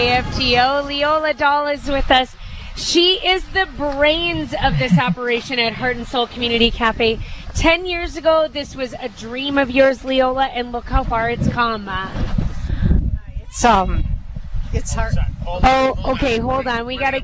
AFTO. Leola Dahl is with us. She is the brains of this operation at Heart and Soul Community Cafe. 10 years ago, this was a dream of yours, Leola, and look how far it's come. It's hard. Okay, hold on. We gotta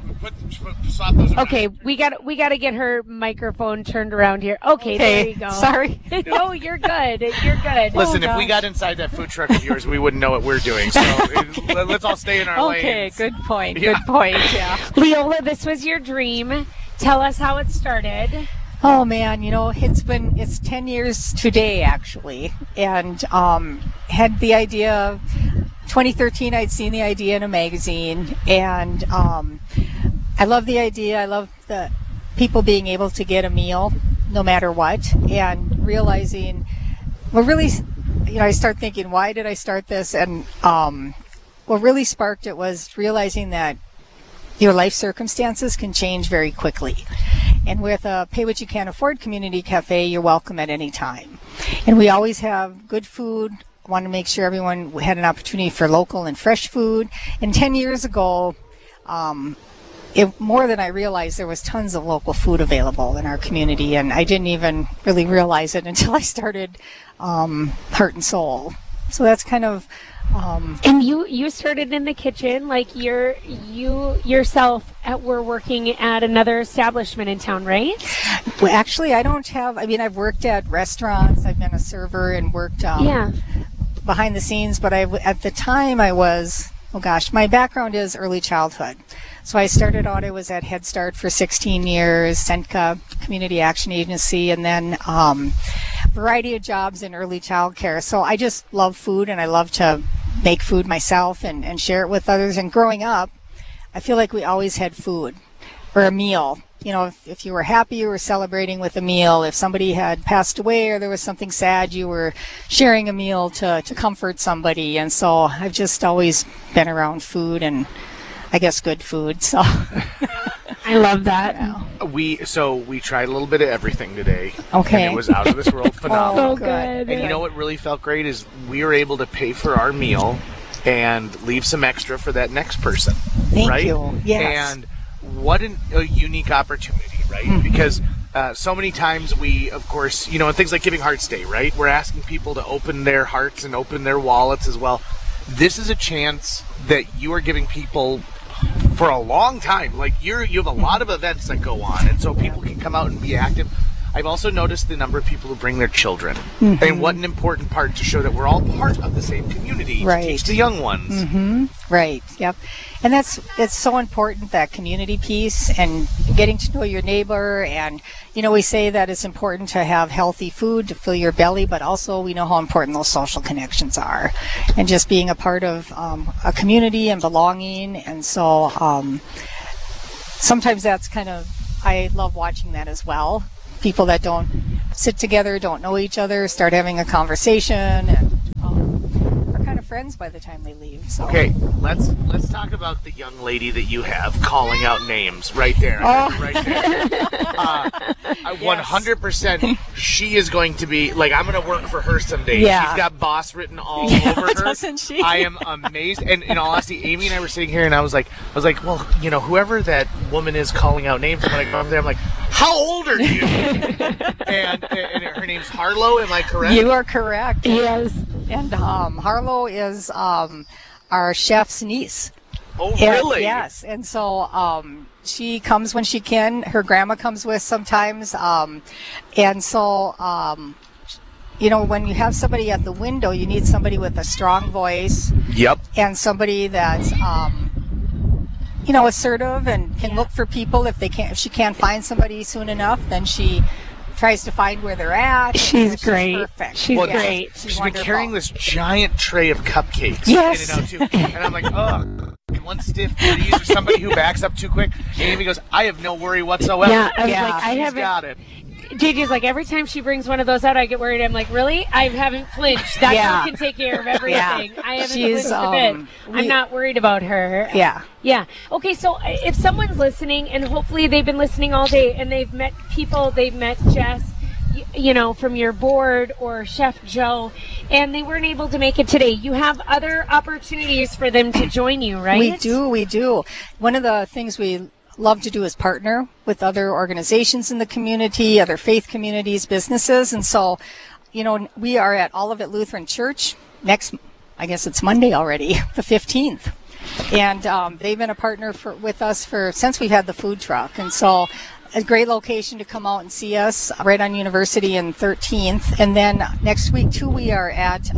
get her microphone turned around here. Okay, there you go. Sorry. No, you're good. You're good. Listen, if we got inside that food truck of yours, we wouldn't know what we're doing. So let's all stay in our lanes. Okay, good point. Yeah. Good point. Yeah. Leola, this was your dream. Tell us how it started. Oh man, it's 10 years today actually, and had the idea. 2013, I'd seen the idea in a magazine, and I love the idea. I love the people being able to get a meal no matter what, and realizing, I start thinking, why did I start this? And what really sparked it was realizing that your life circumstances can change very quickly. And with a Pay What You Can't Afford Community Cafe, you're welcome at any time. And we always have good food. Want to make sure everyone had an opportunity for local and fresh food. And 10 years ago, more than I realized, there was tons of local food available in our community, and I didn't even really realize it until I started Heart and Soul. So that's kind of. And you started in the kitchen, like you yourself were working at another establishment in town, right? Well, actually, I've worked at restaurants. I've been a server and worked behind the scenes, but at the time I was, my background is early childhood. So I started out, I was at Head Start for 16 years, Senka Community Action Agency, and then a variety of jobs in early child care. So I just love food, and I love to make food myself and share it with others. And growing up, I feel like we always had food or a meal. If you were happy, you were celebrating with a meal. If somebody had passed away or there was something sad, you were sharing a meal to comfort somebody. And so I've just always been around food, and I guess good food. So I love that. Yeah. We tried a little bit of everything today. Okay. And it was out of this world phenomenal. So good. And you know what really felt great is we were able to pay for our meal and leave some extra for that next person. Thank you. Yes. And what a unique opportunity, right? Mm-hmm. Because so many times we, of course, in things like Giving Hearts Day, right? We're asking people to open their hearts and open their wallets as well. This is a chance that you are giving people for a long time. Like you have a lot of events that go on, and so people can come out and be active. I've also noticed the number of people who bring their children, and what an important part to show that we're all part of the same community to teach the young ones. Mm-hmm. Right. Yep. And it's so important, that community piece and getting to know your neighbor. And we say that it's important to have healthy food to fill your belly, but also we know how important those social connections are, and just being a part of a community and belonging. And so sometimes that's I love watching that as well. People that don't sit together, don't know each other, start having a conversation, and are kind of friends by the time they leave. So. Okay, let's talk about the young lady that you have calling out names right there. Right there. 100%. She is going to be I'm going to work for her someday. Yeah. She's got boss written all over her. Doesn't she? I am amazed. And in all honesty, Amy and I were sitting here, and I was like, well, whoever that woman is calling out names, when I go up there, I'm like, how old are you? and her name's Harlow. Am I correct? You are correct. Yes. And Harlow is our chef's niece. Oh, really? Yes. And so she comes when she can. Her grandma comes with sometimes. And so, when you have somebody at the window, you need somebody with a strong voice. Yep. And somebody that's, assertive and can look for people. If she can't find somebody soon enough, then she tries to find where they're at. She's great. Perfect. She's great. She's been carrying this giant tray of cupcakes yes. in and out too. And I'm like, one stiff breeze or somebody who backs up too quick. And Amy goes, I have no worry whatsoever. Yeah, I was like, I She's haven't got it. JJ's like, every time she brings one of those out, I get worried. I'm like, really? I haven't flinched. That girl can take care of everything. I haven't flinched a bit. I'm not worried about her. Yeah. Yeah. Okay, so if someone's listening, and hopefully they've been listening all day, and they've met people, they've met Jess, from your board or Chef Joe, and they weren't able to make it today, you have other opportunities for them to join you, right? We do. One of the things we love to do is partner with other organizations in the community, other faith communities, businesses. And so, we are at Olivet Lutheran Church next, I guess it's Monday already, the 15th. And they've been a partner with us since we've had the food truck. And so a great location to come out and see us right on University and 13th. And then next week, too, we are at,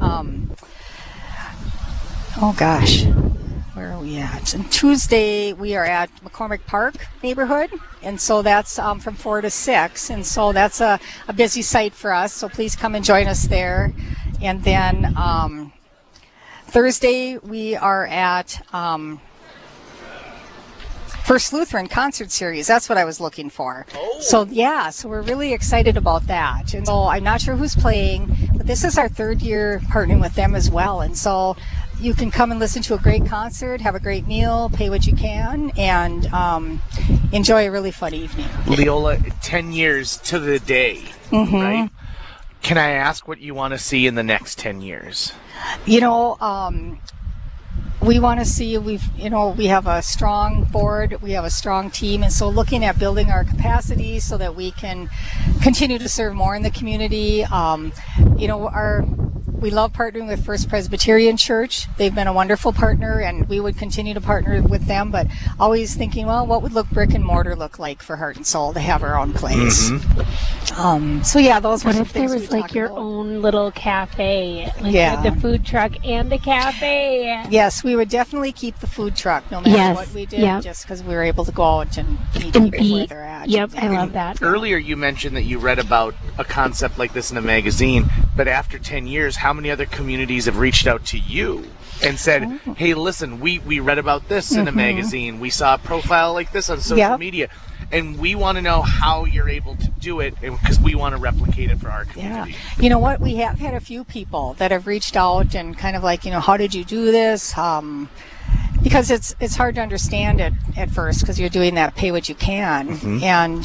where are we at? And Tuesday, we are at McCormick Park neighborhood. And so that's from 4 to 6. And so that's a busy site for us. So please come and join us there. And then Thursday, we are at First Lutheran Concert Series. That's what I was looking for. Oh. So we're really excited about that. And so I'm not sure who's playing, but this is our 3rd year partnering with them as well. And so you can come and listen to a great concert, have a great meal, pay what you can, and enjoy a really fun evening. Leola, 10 years to the day, right? Can I ask what you want to see in the next 10 years? We want to see, we have a strong board, we have a strong team, and so looking at building our capacity so that we can continue to serve more in the community. We love partnering with First Presbyterian Church. They've been a wonderful partner, and we would continue to partner with them, but always thinking, well, what would brick and mortar look like for Heart and Soul to have our own place? Those were what some if there things was we like your talked about. own little cafe, the food truck and the cafe? Yes, we would definitely keep the food truck no matter what we did, just because we were able to go out and meet people where they're at. Yep, I love that. Earlier you mentioned that you read about a concept like this in a magazine, but after 10 years, how many other communities have reached out to you and said, hey, listen, we read about this in a magazine, we saw a profile like this on social media, and we want to know how you're able to do it, because we want to replicate it for our community. Yeah. You know what? We have had a few people that have reached out and kind of like, how did you do this? Because it's hard to understand it at first, because you're doing that pay what you can. And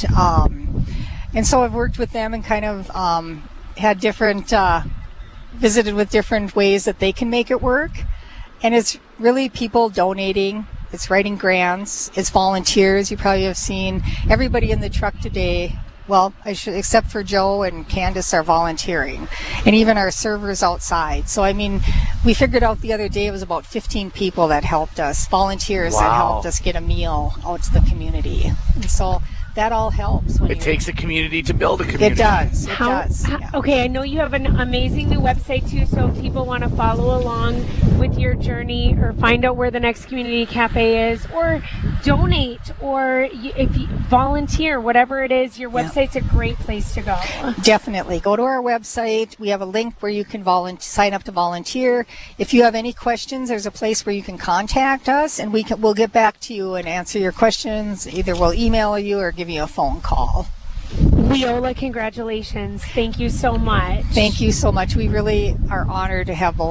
so I've worked with them and kind of had different, visited with different ways that they can make it work. And it's really people donating. It's writing grants. It's volunteers. You probably have seen everybody in the truck today. Well, except for Joe and Candace, are volunteering, and even our servers outside. So, we figured out the other day it was about 15 people that helped us, volunteers that helped us get a meal out to the community. And so that all helps. It takes a community to build a community. It does. It does. Okay, I know you have an amazing new website too, so if people want to follow along with your journey or find out where the next community cafe is, or donate, or if you volunteer, whatever it is, your website's a great place to go. Definitely. Go to our website. We have a link where you can sign up to volunteer. If you have any questions, there's a place where you can contact us, and we'll get back to you and answer your questions. Either we'll email you or give you a phone call. Leola, congratulations. Thank you so much. Thank you so much. We really are honored to have both